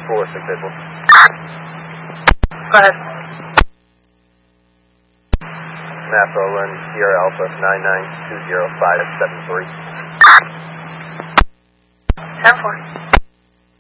ballistic visual. Go ahead. Napa Lynn, Sierra Alpha 9920573. 10-4.